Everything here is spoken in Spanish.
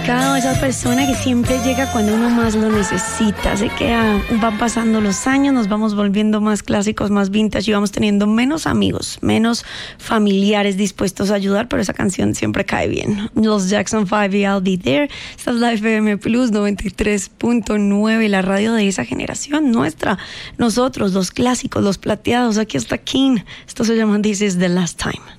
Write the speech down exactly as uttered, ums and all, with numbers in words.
dedicado a esa persona que siempre llega cuando uno más lo necesita. Se queda, van pasando los años, nos vamos volviendo más clásicos, más vintage y vamos teniendo menos amigos, menos familiares dispuestos a ayudar, pero esa canción siempre cae bien. Los Jackson five y I'll Be There. Esta es la F M Plus noventa y tres punto nueve, la radio de esa generación nuestra. Nosotros, los clásicos, los plateados. Aquí está King. Esto se llama This Is The Last Time.